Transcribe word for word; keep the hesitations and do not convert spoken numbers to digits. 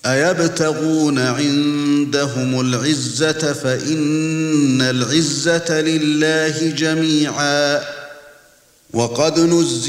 أيبتغون عندهم العزة فإن العزة لله جميعا. وقد نزل